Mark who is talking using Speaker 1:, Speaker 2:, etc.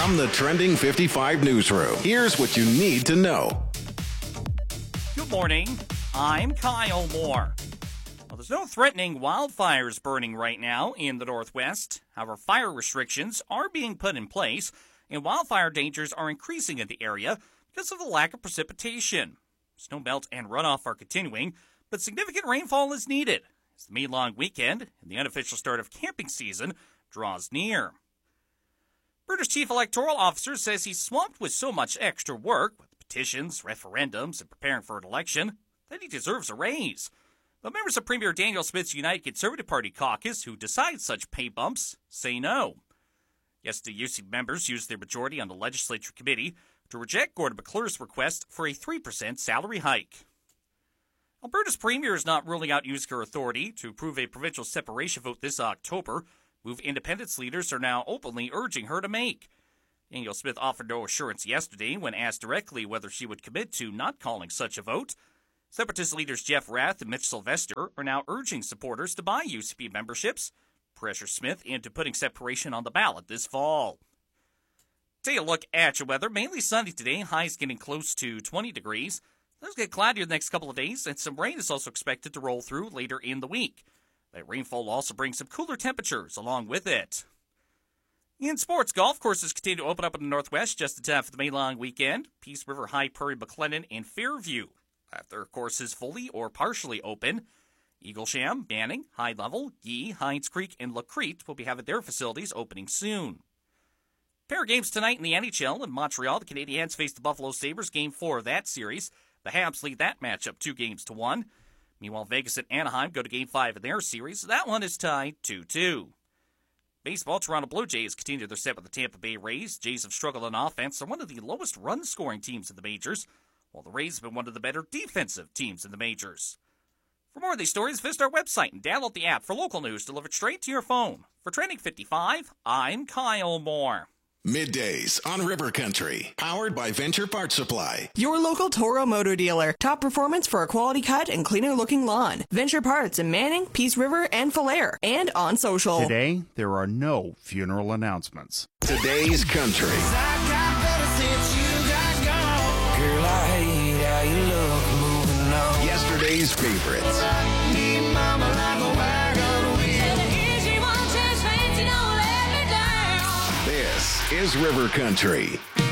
Speaker 1: From the Trending 55 newsroom, here's what you need to know.
Speaker 2: Good morning. I'm Kyle Moore. Well, there's no threatening wildfires burning right now in the Northwest. However, fire restrictions are being put in place, and wildfire dangers are increasing in the area because of the lack of precipitation. Snowmelt and runoff are continuing, but significant rainfall is needed as the May long weekend and the unofficial start of camping season draws near. British Chief Electoral Officer says he's swamped with so much extra work, with petitions, referendums, and preparing for an election, that he deserves a raise. But members of Premier Daniel Smith's United Conservative Party caucus, who decide such pay bumps, say no. Yesterday, UC members used their majority on the legislature committee to reject Gordon McClure's request for a 3% salary hike. Alberta's premier is not ruling out using her authority to approve a provincial separation vote this October, move independence leaders are now openly urging her to make. Daniel Smith offered no assurance yesterday when asked directly whether she would commit to not calling such a vote. Separatist leaders Jeff Rath and Mitch Sylvester are now urging supporters to buy UCP memberships, pressure Smith into putting separation on the ballot this fall. Take a look at your weather. Mainly sunny today, highs getting close to 20 degrees. Those get cloudier the next couple of days, and some rain is also expected to roll through later in the week. That rainfall will also bring some cooler temperatures along with it. In sports, golf courses continue to open up in the Northwest just in time for the May long weekend. Peace River, High Prairie, McLennan, and Fairview have their courses fully or partially open. Eaglesham, Banning, High Level, Yee, Hines Creek, and La Crete will be having their facilities opening soon. Pair of games tonight in the NHL. In Montreal, the Canadiens face the Buffalo Sabres, Game 4 of that series. The Habs lead that matchup 2-1. Meanwhile, Vegas and Anaheim go to Game 5 of their series. That one is tied 2-2. Baseball, Toronto Blue Jays continue their set with the Tampa Bay Rays. Jays have struggled on offense. They're one of the lowest run-scoring teams in the majors, while the Rays have been one of the better defensive teams in the majors. For more of these stories, visit our website and download the app for local news delivered straight to your phone. For Trending 55, I'm Kyle Moore.
Speaker 1: Middays on River Country, powered by Venture Parts Supply.
Speaker 3: Your local Toro Moto dealer. Top performance for a quality cut and cleaner looking lawn. Venture Parts in Manning, Peace River, and Falher. And on social.
Speaker 4: Today, there are no funeral announcements.
Speaker 1: Today's Country. Yesterday's favorites. This is River Country.